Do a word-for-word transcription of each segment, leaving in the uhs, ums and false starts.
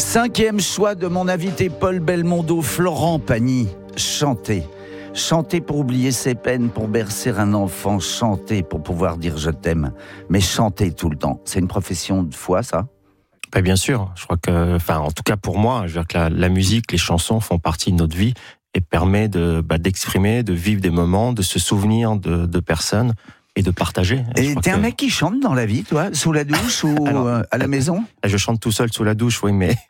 Cinquième choix de mon invité Paul Belmondo, Florent Pagny. Chanter. Chanter pour oublier ses peines, pour bercer un enfant. Chanter pour pouvoir dire je t'aime. Mais chanter tout le temps. C'est une profession de foi, ça ? Bah bien sûr. Je crois que, enfin, en tout cas pour moi, je veux dire que la, la musique, les chansons font partie de notre vie et permet de, bah, d'exprimer, de vivre des moments, de se souvenir de, de personnes et de partager. Et t'es que... un mec qui chante dans la vie, toi, sous la douche ou Alors, euh, à la maison ? Je chante tout seul sous la douche, oui, mais...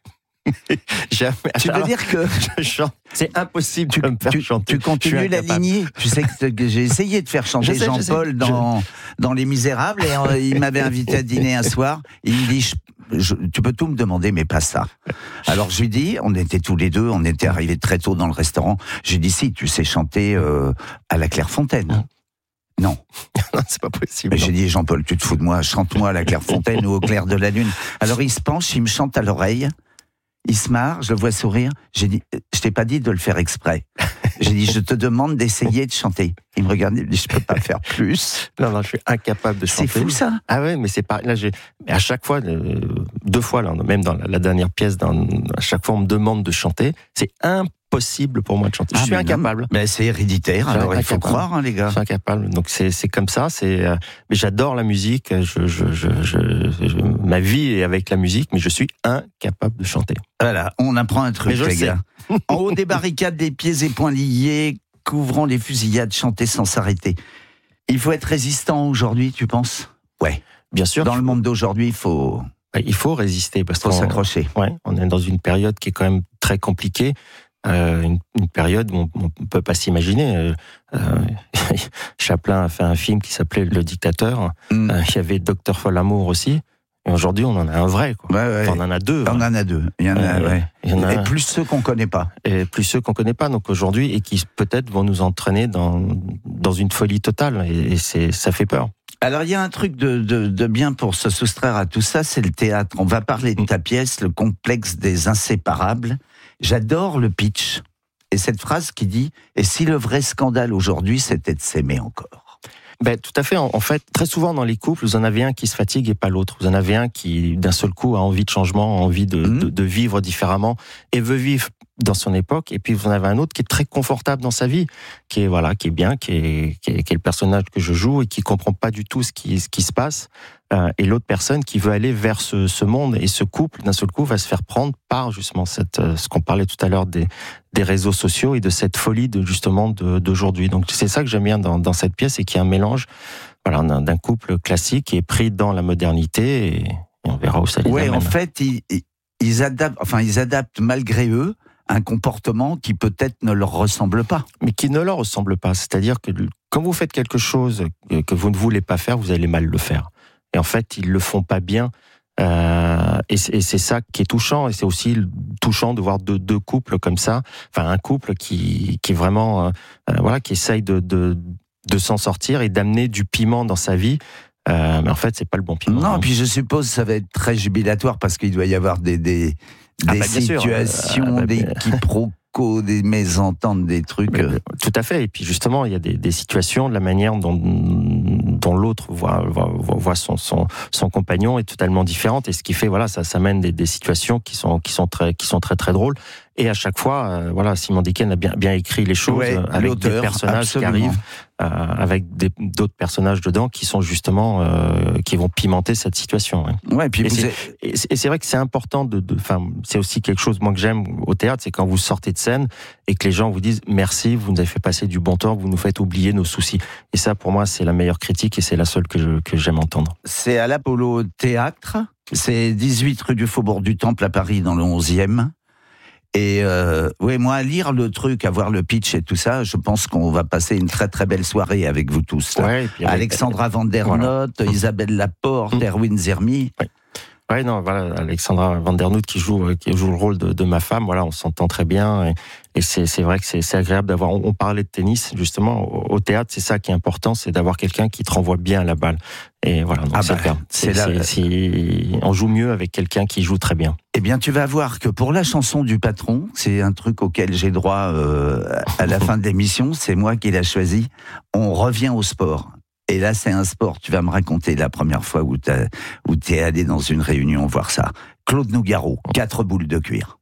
Jamais. Tu veux Alors, dire que je chante. C'est impossible tu, de me faire tu, chanter. Tu continues la lignée. Tu sais que j'ai essayé de faire chanter sais, Jean-Paul dans, je... dans Les Misérables et euh, il m'avait invité à dîner un soir. Il me dit je, je, tu peux tout me demander mais pas ça. Alors je lui dis, on était tous les deux, on était arrivés très tôt dans le restaurant. J'ai dit si tu sais chanter euh, à la Clairefontaine. Non. Non, c'est pas possible. Mais j'ai dit, Jean-Paul, tu te fous de moi, chante-moi à la Clairefontaine ou au clair de la lune. Alors il se penche, il me chante à l'oreille, il se marre, je le vois sourire. J'ai dit, je t'ai pas dit de le faire exprès. J'ai dit, je te demande d'essayer de chanter. Il me regarde, il me dit, je peux pas faire plus. Non, non, je suis incapable de chanter. C'est fou ça. Ah ouais, mais c'est pas. Là, j'ai. À chaque fois, euh, deux fois, là, même dans la, la dernière pièce, dans, à chaque fois, on me demande de chanter. C'est impossible pour moi de chanter. Ah, je suis incapable. Non, mais c'est héréditaire. Alors incapable. Il faut croire, hein, les gars. Je suis incapable. Donc c'est c'est comme ça. C'est. Euh, mais j'adore la musique. Je, je, je, je, je, ma vie est avec la musique, mais je suis incapable de chanter. Voilà, on apprend un truc, les sais. gars. En haut des barricades, les pieds et poings liés, couvrant les fusillades, chanter sans s'arrêter. Il faut être résistant aujourd'hui, tu penses ? Ouais. Bien sûr. Dans le monde d'aujourd'hui, il faut. Il faut résister parce faut qu'on s'accrocher. Ouais, on est dans une période qui est quand même très compliquée. Euh, une, une période où on ne peut pas s'imaginer. Euh, euh, Chaplin a fait un film qui s'appelait Le Dictateur. Mm. Euh, il y avait Docteur Folamour aussi. Et aujourd'hui, on en a un vrai. Quoi. Ouais, ouais. Enfin, on en a deux. On ouais. en a deux. Il y en a, euh, ouais. Il y en a... Et plus ceux qu'on connaît pas. Et plus ceux qu'on connaît pas. Donc aujourd'hui, et qui peut-être vont nous entraîner dans dans une folie totale. Et, et c'est ça fait peur. Alors, il y a un truc de, de, de bien pour se soustraire à tout ça, c'est le théâtre. On va parler de ta pièce, Le complexe des inséparables. J'adore le pitch. Et cette phrase qui dit « Et si le vrai scandale aujourd'hui, c'était de s'aimer encore ?» Ben, tout à fait. En, en fait, très souvent dans les couples, vous en avez un qui se fatigue et pas l'autre. Vous en avez un qui, d'un seul coup, a envie de changement, a envie de, mmh. de, de vivre différemment et veut vivre dans son époque. Et puis, vous en avez un autre qui est très confortable dans sa vie, qui est, voilà, qui est bien, qui est, qui est, qui est le personnage que je joue et qui comprend pas du tout ce qui, ce qui se passe. Euh, et l'autre personne qui veut aller vers ce, ce monde. Et ce couple, d'un seul coup, va se faire prendre par, justement, cette, ce qu'on parlait tout à l'heure des, des réseaux sociaux et de cette folie de, justement, de, d'aujourd'hui. Donc, c'est ça que j'aime bien dans, dans cette pièce et qui est un mélange, voilà, d'un, d'un couple classique qui est pris dans la modernité et, et on verra où ça les ouais, amène. En fait, ils, ils adaptent, enfin, ils adaptent malgré eux un comportement qui peut-être ne leur ressemble pas. Mais qui ne leur ressemble pas. C'est-à-dire que quand vous faites quelque chose que vous ne voulez pas faire, vous allez mal le faire. Et en fait, ils le font pas bien. Euh, et, c'est, et c'est ça qui est touchant. Et c'est aussi touchant de voir deux, deux couples comme ça. Enfin, un couple qui, qui vraiment, euh, voilà, qui essaye de, de, de s'en sortir et d'amener du piment dans sa vie. Euh, mais en fait, c'est pas le bon piment. Non, hein. Puis je suppose que ça va être très jubilatoire parce qu'il doit y avoir des, des, ah des bah, situations, ah bah, des quiproquos, des mésententes, des trucs. Mais, tout à fait. Et puis justement, il y a des, des situations, de la manière dont, dont l'autre voit, voit, voit son, son, son compagnon est totalement différente. Et ce qui fait, voilà, ça, ça mène des, des situations qui sont, qui sont très, qui sont très, très drôles. Et à chaque fois, euh, voilà, Simon Dicken a bien, bien écrit les choses ouais, euh, avec l'auteur, des personnages absolument. qui arrivent, euh, avec des, d'autres personnages dedans qui sont justement, euh, qui vont pimenter cette situation. Ouais. Ouais, puis et, vous c'est, êtes... et, c'est, et c'est vrai que c'est important de, de, enfin, c'est aussi quelque chose, moi, que j'aime au théâtre, c'est quand vous sortez de scène et que les gens vous disent merci, vous nous avez fait passer du bon temps, vous nous faites oublier nos soucis. Et ça, pour moi, c'est la meilleure critique et c'est la seule que, je, que j'aime entendre. C'est à l'Apollo Théâtre, c'est dix-huit rue du Faubourg du Temple à Paris, dans le onzième. Et euh, ouais, moi, à lire le truc, à voir le pitch et tout ça, je pense qu'on va passer une très très belle soirée avec vous tous. Là. Ouais, et puis avec... Alexandra Vandernoot, voilà. Isabelle Laporte, mmh. Erwin Zermi. Ouais. Ouais, non, voilà, Alexandra Vandernoot qui joue, qui joue le rôle de, de ma femme, voilà, on s'entend très bien, et, et c'est, c'est vrai que c'est, c'est agréable d'avoir, on, on parlait de tennis, justement, au, au théâtre, c'est ça qui est important, c'est d'avoir quelqu'un qui te renvoie bien à la balle. Et voilà, donc ah c'est bah, le cas. C'est c'est, la... c'est, c'est, on joue mieux avec quelqu'un qui joue très bien. Eh bien, tu vas voir que pour la chanson du patron, c'est un truc auquel j'ai droit euh, à la fin de l'émission, c'est moi qui l'ai choisi, on revient au sport. Et là, c'est un sport. Tu vas me raconter la première fois où t'as, où t'es allé dans une réunion voir ça. Claude Nougaro, quatre boules de cuir.